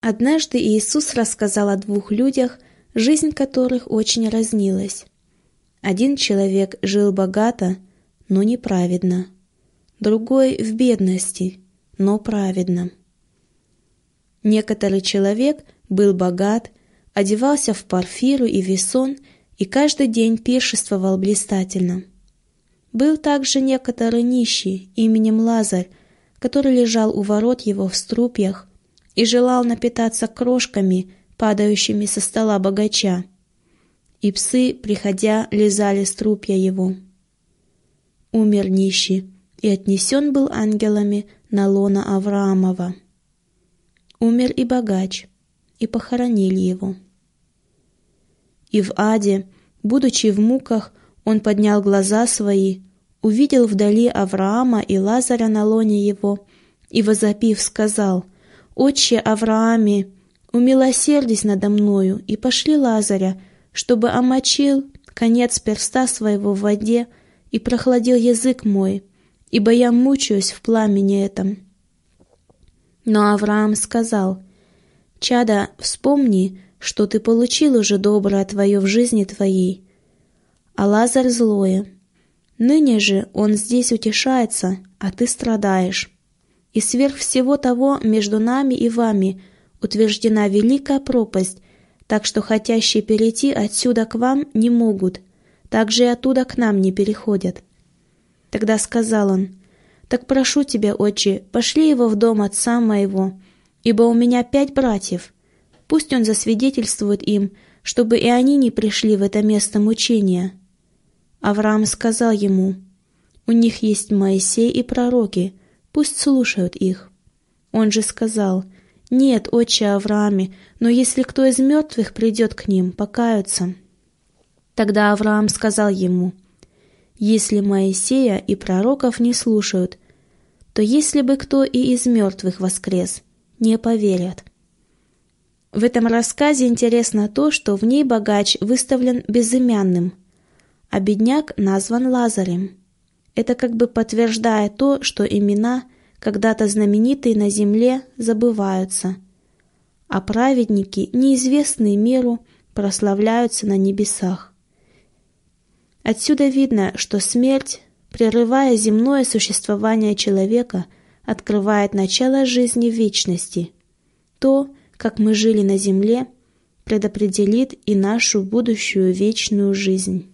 Однажды Иисус рассказал о двух людях, жизнь которых очень разнилась. Один человек жил богато, но неправедно, другой в бедности, но праведно. Некоторый человек был богат, одевался в парфиру и весон и каждый день пиршествовал блистательно. Был также некоторый нищий именем Лазарь, который лежал у ворот его в струпьях и желал напитаться крошками, падающими со стола богача. И псы, приходя, лизали струпья его. Умер нищий, и отнесен был ангелами на лоно Авраамова. Умер и богач, и похоронили его. И в аде, будучи в муках, он поднял глаза свои, увидел вдали Авраама и Лазаря на лоне его, и, возопив, сказал: «Отче Аврааме, умилосердись надо мною, и пошли Лазаря, чтобы омочил конец перста своего в воде и прохладил язык мой, ибо я мучаюсь в пламени этом». Но Авраам сказал: «Чадо, вспомни, что ты получил уже доброе твое в жизни твоей, а Лазарь злое. Ныне же он здесь утешается, а ты страдаешь. И сверх всего того между нами и вами утверждена великая пропасть, так что хотящие перейти отсюда к вам не могут, так же и оттуда к нам не переходят». Тогда сказал он: «Так прошу тебя, отче, пошли его в дом отца моего, ибо у меня 5 братьев. Пусть он засвидетельствует им, чтобы и они не пришли в это место мучения». Авраам сказал ему: «У них есть Моисей и пророки, пусть слушают их». Он же сказал: «Нет, отче Аврааме, но если кто из мертвых придет к ним, покаются». Тогда Авраам сказал ему: «Если Моисея и пророков не слушают, то если бы кто и из мертвых воскрес, не поверят». В этом рассказе интересно то, что в ней богач выставлен безымянным, а бедняк назван Лазарем. Это как бы подтверждая то, что имена, когда-то знаменитые на земле, забываются, а праведники, неизвестные миру, прославляются на небесах. Отсюда видно, что смерть, прерывая земное существование человека, открывает начало жизни в вечности. То, как мы жили на земле, предопределит и нашу будущую вечную жизнь.